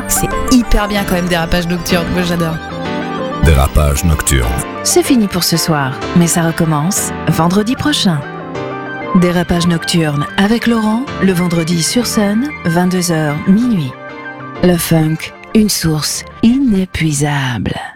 C'est hyper bien quand même, Dérapage Nocturne, moi j'adore. Dérapage Nocturne. C'est fini pour ce soir, mais ça recommence vendredi prochain. Dérapage Nocturne avec Laurent, le vendredi sur Sun, 22h minuit. Le funk, une source inépuisable.